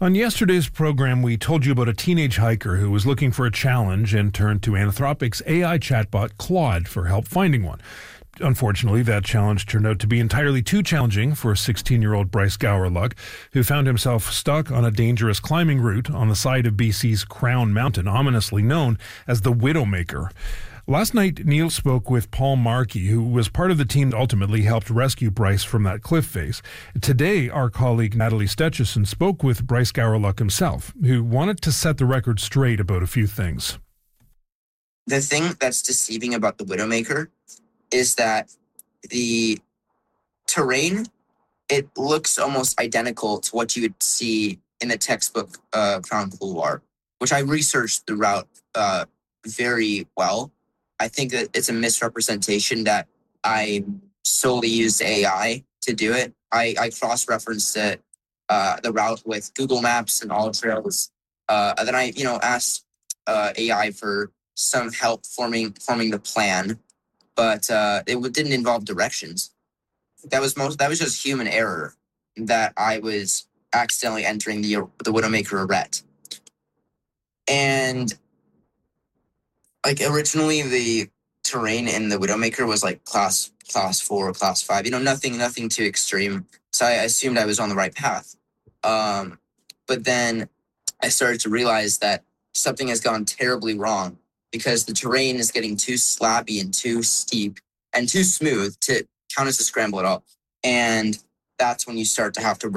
On yesterday's program, we told you about a teenage hiker who was looking for a challenge and turned to Anthropic's AI chatbot Claude for help finding one. Unfortunately, that challenge turned out to be entirely too challenging for 16-year-old Bryce Gowerluck, who found himself stuck on a dangerous climbing route on the side of BC's Crown Mountain, ominously known as the Widowmaker. Last night, Neil spoke with Paul Markey, who was part of the team that ultimately helped rescue Bryce from that cliff face. Today, our colleague Natalie Stetchison spoke with Bryce Gowerluck himself, who wanted to set the record straight about a few things. The thing that's deceiving about the Widowmaker is that the terrain, it looks almost identical to what you would see in the textbook Crown Couloir, which I researched the route very well. I think that it's a misrepresentation that I solely used AI to do it. I cross-referenced it, the route with Google Maps and AllTrails. And then I, asked AI for some help forming the plan, but it didn't involve directions. That was just human error that I was accidentally entering the Widowmaker arete. And originally the terrain in the Widowmaker was class 4 or class 5, nothing too extreme. So I assumed I was on the right path. But then I started to realize that something has gone terribly wrong because the terrain is getting too slabby and too steep and too smooth to count as a scramble at all. And that's when you start to have to